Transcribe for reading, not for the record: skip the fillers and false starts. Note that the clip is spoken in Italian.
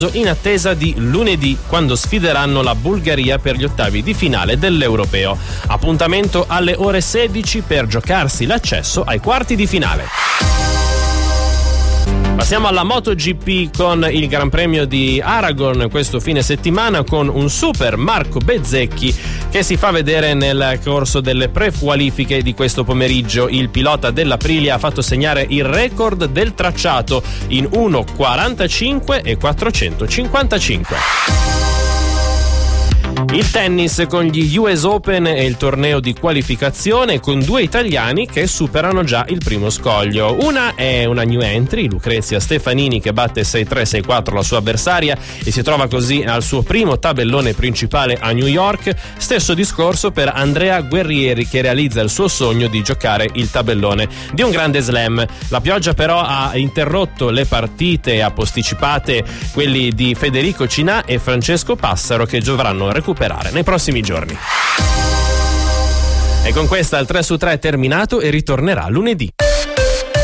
in attesa di lunedì, quando sfideranno la Bulgaria per gli ottavi di finale dell'Europeo. Appuntamento alle ore 16 per giocarsi l'accesso ai quarti di finale. Passiamo alla MotoGP con il Gran Premio di Aragon questo fine settimana, con un super Marco Bezzecchi che si fa vedere nel corso delle pre-qualifiche di questo pomeriggio. Il pilota dell'Aprilia ha fatto segnare il record del tracciato in 1:45 e 455. Il tennis con gli US Open e il torneo di qualificazione, con due italiani che superano già il primo scoglio. Una è una new entry, Lucrezia Stefanini, che batte 6-3, 6-4 la sua avversaria e si trova così al suo primo tabellone principale a New York. Stesso discorso per Andrea Guerrieri, che realizza il suo sogno di giocare il tabellone di un grande slam. La pioggia però ha interrotto le partite, ha posticipate quelli di Federico Cinà e Francesco Passaro, che dovranno recuperare nei prossimi giorni. E con questa il 3 su 3 è terminato e ritornerà lunedì.